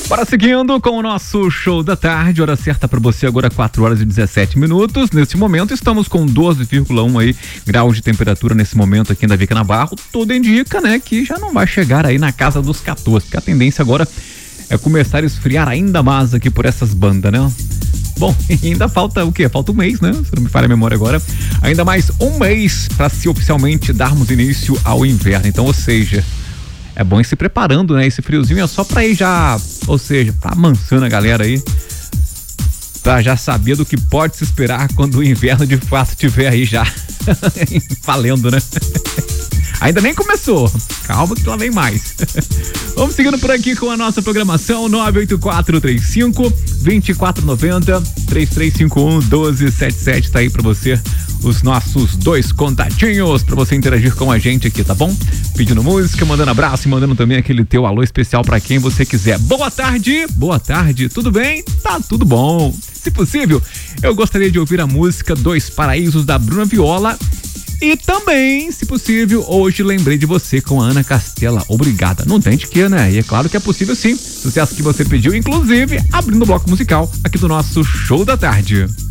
Bora seguindo com o nosso show da tarde, hora certa para você agora 4h17. Nesse momento estamos com 12,1 aí graus de temperatura nesse momento aqui em Davi Canabarro. Tudo indica, né, que já não vai chegar aí na casa dos 14, porque a tendência agora é começar a esfriar ainda mais aqui por essas bandas, né? Bom, ainda falta o quê? Falta um mês, né? Se não me falha a memória agora. Ainda mais um mês para se oficialmente darmos início ao inverno. Então, ou seja, é bom ir se preparando, né? Esse friozinho é só pra ir já, ou seja, pra amansando a galera aí, pra já saber do que pode se esperar quando o inverno de fato estiver aí já valendo, né? Ainda nem começou, calma que lá vem mais. Vamos seguindo por aqui com a nossa programação 98435-2490, 3351-1277, tá aí pra você os nossos 2 contatinhos pra você interagir com a gente aqui, tá bom? Pedindo música, mandando abraço e mandando também aquele teu alô especial pra quem você quiser. Boa tarde, tudo bem? Tá tudo bom. Se possível, eu gostaria de ouvir a música 2 Paraísos da Bruna Viola. E também, se possível, hoje lembrei de você com a Ana Castela. Obrigada. Não tem de quê, né? E é claro que é possível sim. Sucesso que você pediu, inclusive, abrindo o bloco musical aqui do nosso Show da Tarde.